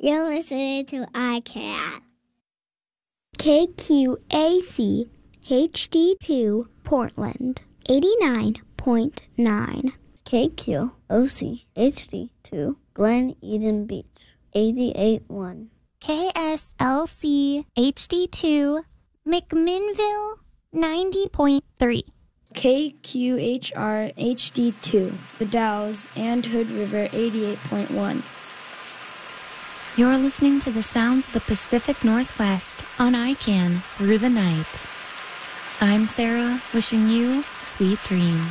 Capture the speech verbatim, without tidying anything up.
You're listening to iCat. K Q A C H D two Portland, eighty-nine point nine. K Q O C H D two Glen Eden Beach, eighty-eight point one. K S L C H D two McMinnville, ninety point three. K Q H R H D two The Dalles and Hood River, eighty-eight point one. You're listening to the sounds of the Pacific Northwest on I C A N Through the Night. I'm Sarah, wishing you sweet dreams.